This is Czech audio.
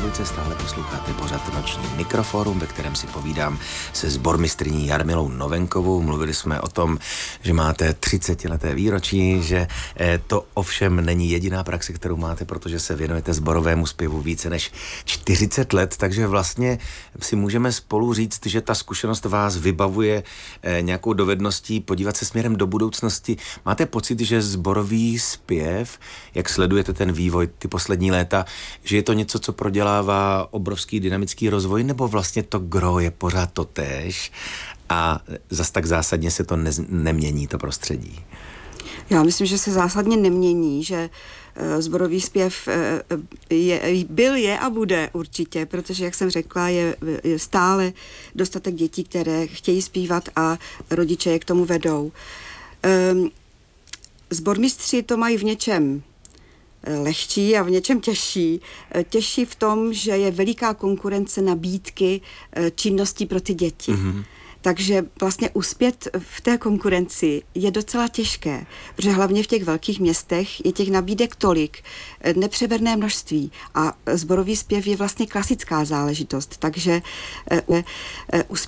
dvojce stále posloucháte pořad Noční mikroforum, ve kterém si povídám se sbormistryní Jarmilou Novenkovou. Mluvili jsme o tom, že máte 30leté výročí, že to ovšem není jediná praxe, kterou máte, protože se věnujete sborovému zpěvu více než 40 let, takže vlastně si můžeme spolu říct, že ta zkušenost vás vybavuje nějakou dovedností podívat se směrem do budoucnosti. Máte pocit, že sborový zpěv, jak sledujete ten vývoj ty poslední léta, že je to něco, co prodělává obrovský dynamický rozvoj, nebo vlastně to gro je pořád totéž a zas tak zásadně se to nemění, to prostředí? Já myslím, že se zásadně nemění, že sborový zpěv je a bude určitě, protože, jak jsem řekla, je stále dostatek dětí, které chtějí zpívat a rodiče je k tomu vedou. Sbormistři to mají v něčem lehčí a v něčem těžší. Těžší v tom, že je veliká konkurence nabídky činností pro ty děti. Mm-hmm. Takže vlastně uspět v té konkurenci je docela těžké, protože hlavně v těch velkých městech je těch nabídek tolik, nepřeberné množství a sborový zpěv je vlastně klasická záležitost, takže